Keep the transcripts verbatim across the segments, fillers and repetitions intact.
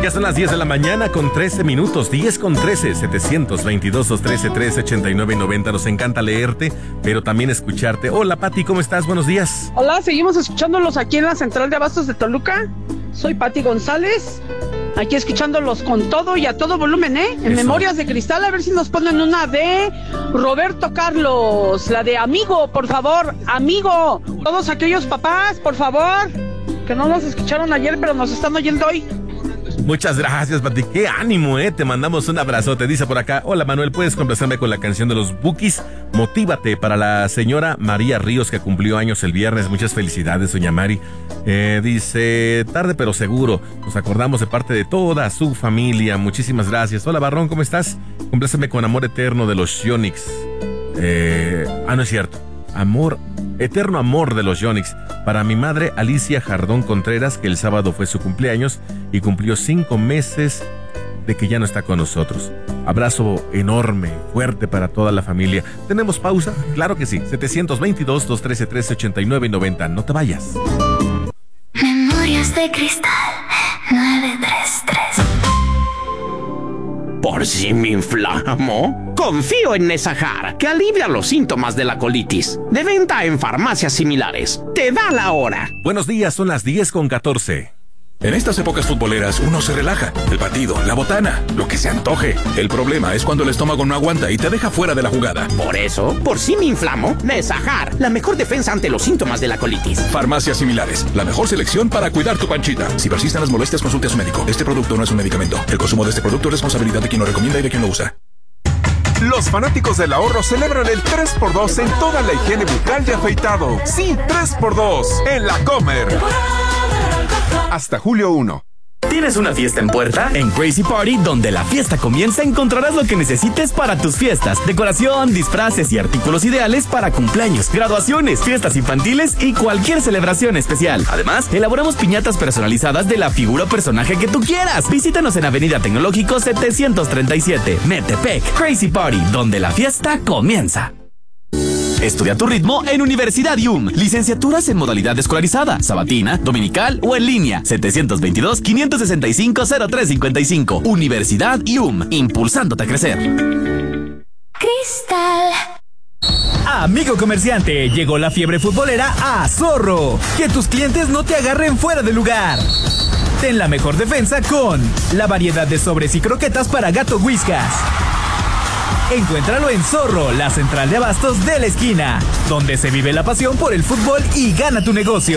Ya son las diez de la mañana con trece minutos, diez con trece, setecientos veintidós, doscientos trece, trescientos ochenta y nueve, noventa. Nos encanta leerte, pero también escucharte. Hola, Pati, ¿cómo estás? Buenos días. Hola, seguimos escuchándolos aquí en la Central de Abastos de Toluca. Soy Pati González, aquí escuchándolos con todo y a todo volumen, ¿eh? En Eso. Memorias de Cristal, a ver si nos ponen una de Roberto Carlos, la de Amigo, por favor, Amigo. Todos aquellos papás, por favor, que no nos escucharon ayer, pero nos están oyendo hoy. Muchas gracias, Pati. Qué ánimo, ¿eh? Te mandamos un abrazote. Dice por acá, hola, Manuel, ¿puedes complacerme con la canción de los Bukis? Motívate, para la señora María Ríos, que cumplió años el viernes. Muchas felicidades, doña Mari. Eh, dice, tarde pero seguro. Nos acordamos de parte de toda su familia. Muchísimas gracias. Hola, Barrón, ¿cómo estás? Compláceme con Amor Eterno de los Yonix. Eh, ah, no es cierto. Amor, Eterno Amor de los Yonix. Para mi madre Alicia Jardón Contreras, que el sábado fue su cumpleaños y cumplió cinco meses de que ya no está con nosotros. Abrazo enorme, fuerte para toda la familia. ¿Tenemos pausa? Claro que sí. setecientos veintidós, doscientos trece, trescientos ochenta y nueve, noventa. No te vayas. Memorias de Cristal nueve tres tres. ¿Por si me inflamo? Confío en Nesajar, que alivia los síntomas de la colitis. De venta en farmacias similares. Te da la hora. Buenos días, son las diez con catorce. En estas épocas futboleras uno se relaja. El partido, la botana, lo que se antoje. El problema es cuando el estómago no aguanta y te deja fuera de la jugada. Por eso, por si me inflamo, Nesajar, la mejor defensa ante los síntomas de la colitis. Farmacias similares, la mejor selección para cuidar tu panchita. Si persisten las molestias, consulte a su médico. Este producto no es un medicamento. El consumo de este producto es responsabilidad de quien lo recomienda y de quien lo usa. Los fanáticos del ahorro celebran el tres por dos en toda la higiene bucal y afeitado. Sí, tres por dos en La Comer. Hasta julio primero. ¿Tienes una fiesta en puerta? En Crazy Party, donde la fiesta comienza, encontrarás lo que necesites para tus fiestas. Decoración, disfraces y artículos ideales para cumpleaños, graduaciones, fiestas infantiles y cualquier celebración especial. Además, elaboramos piñatas personalizadas de la figura o personaje que tú quieras. Visítanos en Avenida Tecnológico setecientos treinta y siete, Metepec. Crazy Party, donde la fiesta comienza. Estudia tu ritmo en Universidad I U M. Licenciaturas en modalidad escolarizada, sabatina, dominical o en línea. setecientos veintidós, quinientos sesenta y cinco, cero tres cincuenta y cinco. Universidad I U M, impulsándote a crecer. Cristal. Amigo comerciante, llegó la fiebre futbolera a Zorro. Que tus clientes no te agarren fuera de lugar. Ten la mejor defensa con la variedad de sobres y croquetas para gato Whiskas. Encuéntralo en Zorro, la central de abastos de la esquina, donde se vive la pasión por el fútbol y gana tu negocio.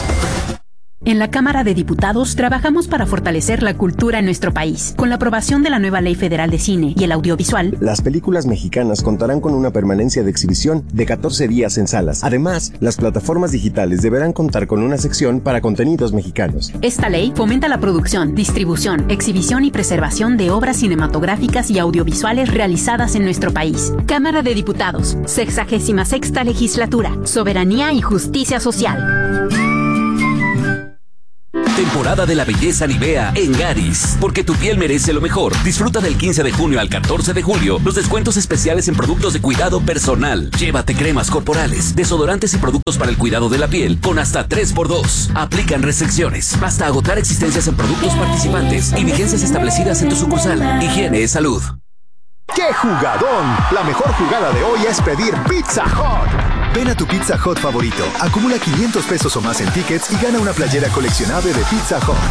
En la Cámara de Diputados trabajamos para fortalecer la cultura en nuestro país. Con la aprobación de la nueva Ley Federal de Cine y el Audiovisual, las películas mexicanas contarán con una permanencia de exhibición de catorce días en salas. Además, las plataformas digitales deberán contar con una sección para contenidos mexicanos. Esta ley fomenta la producción, distribución, exhibición y preservación de obras cinematográficas y audiovisuales realizadas en nuestro país. Cámara de Diputados, sexagésima sexta legislatura, soberanía y justicia social. Temporada de la belleza Nivea en Garis, porque tu piel merece lo mejor. Disfruta del quince de junio al catorce de julio los descuentos especiales en productos de cuidado personal. Llévate cremas corporales, desodorantes y productos para el cuidado de la piel con hasta tres por dos. Aplican restricciones hasta agotar existencias en productos participantes y vigencias establecidas en tu sucursal. Higiene es salud. ¡Qué jugadón! La mejor jugada de hoy es pedir Pizza Hut. Ven a tu Pizza Hut favorito, acumula quinientos pesos o más en tickets y gana una playera coleccionable de Pizza Hut.